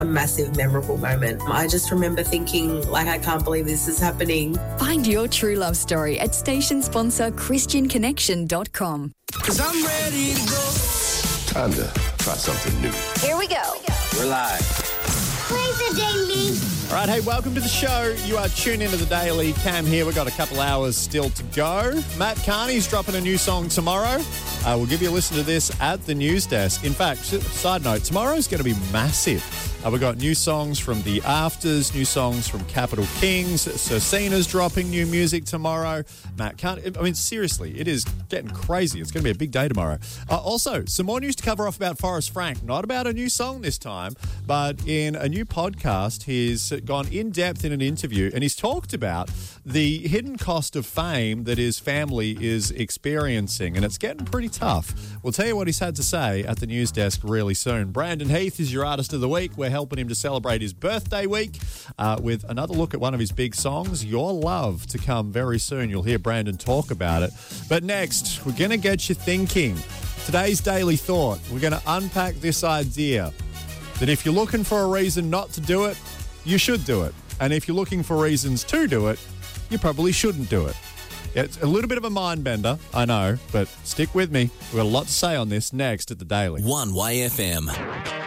a massive, memorable moment. I just remember thinking, like, I can't believe this is happening. Find your true love story at station sponsor ChristianConnection.com. 'Cause I'm ready to go. Time to try something new. Here we go. We're live. Play the Daily. All right, hey, welcome to the show. You are tuned into the Daily. Cam here. We've got a couple hours still to go. Matt Carney's dropping a new song tomorrow. We'll give you a listen to this at the news desk. In fact, side note, tomorrow's going to be massive. We've got new songs from The Afters, new songs from Capital Kings. Sir Cena's dropping new music tomorrow. Matt Carney, I mean, seriously, it is getting crazy. It's going to be a big day tomorrow. Also, some more news to cover off about Forrest Frank. Not about a new song this time, but in a new podcast, he's gone in depth in an interview and he's talked about the hidden cost of fame that his family is experiencing, and it's getting pretty tough. We'll tell you what he's had to say at the news desk really soon. Brandon Heath is your Artist of the Week. We're helping him to celebrate his birthday week with another look at one of his big songs, Your Love, to come very soon. You'll hear Brandon talk about it. But next, we're going to get you thinking. Today's Daily Thought, we're going to unpack this idea that if you're looking for a reason not to do it, you should do it. And if you're looking for reasons to do it, you probably shouldn't do it. It's a little bit of a mind bender, I know, but stick with me. We've got a lot to say on this next at the Daily. 1YFM.